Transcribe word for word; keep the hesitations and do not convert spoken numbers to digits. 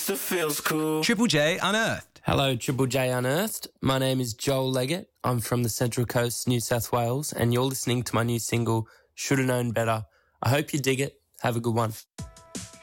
still feels cool. Triple J Unearthed. Hello, Triple J Unearthed. My name is Joel Leggett. I'm from the Central Coast, New South Wales, and you're listening to my new single, Shoulda Known Better. I hope you dig it. Have a good one.